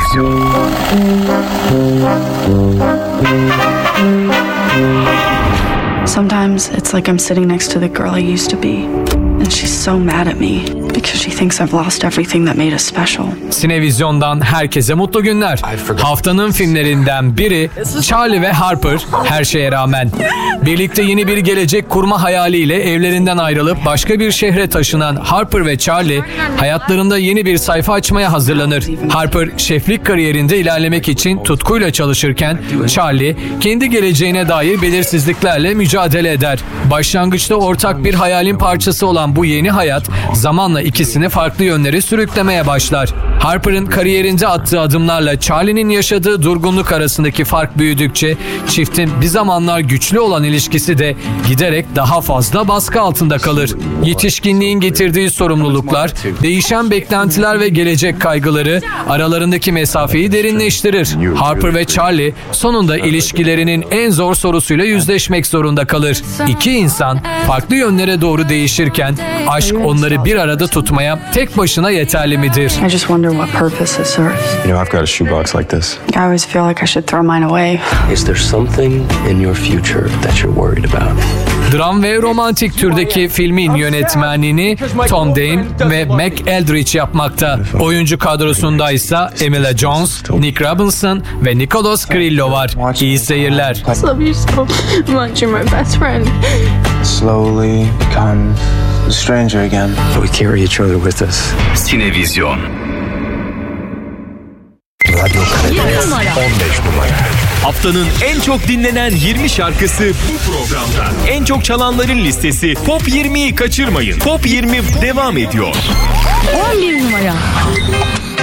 Sometimes it's like I'm sitting next to the girl I used to be, and she's so mad at me because she thinks I've lost everything that made us special. Sinevizyon'dan herkese mutlu günler. Haftanın filmlerinden biri Charlie ve Harper, Her Şeye Rağmen. Birlikte yeni bir gelecek kurma hayaliyle evlerinden ayrılıp başka bir şehre taşınan Harper ve Charlie hayatlarında yeni bir sayfa açmaya hazırlanır. Harper şeflik kariyerinde ilerlemek için tutkuyla çalışırken Charlie kendi geleceğine dair belirsizliklerle mücadele eder. Başlangıçta ortak bir hayalin parçası olan bu yeni hayat zamanla ikisini farklı yönlere sürüklemeye başlar. Harper'ın kariyerinde attığı adımlarla Charlie'nin yaşadığı durgunluk arasındaki fark büyüdükçe çiftin bir zamanlar güçlü olan ilişkisi de giderek daha fazla baskı altında kalır. Yetişkinliğin getirdiği sorumluluklar, değişen beklentiler ve gelecek kaygıları aralarındaki mesafeyi derinleştirir. Harper ve Charlie sonunda ilişkilerinin en zor sorusuyla yüzleşmek zorunda kalır. İki insan farklı yönlere doğru değişirken aşk onları bir arada tutmaya tek başına yeterli midir? I just wonder what purpose it serves. You know, I've got a shoebox like this. I always feel like I should throw mine away. Is there something in your future that you're worried about? Dram ve romantik türdeki filmin yönetmenliğini Tom Dane ve Mac Eldridge yapmakta. Oyuncu kadrosunda ise Emilia Jones, Nick Robinson ve Nicholas Grillo var. İyi seyirler. I love you so much. You're my best friend. Slowly become a stranger again. We carry each other with us. Sinevizyon. Radyo Karadeniz 15 numara. Haftanın en çok dinlenen 20 şarkısı bu programda. En çok çalanların listesi Top 20'yi kaçırmayın. Top 20 devam ediyor. 11 numara.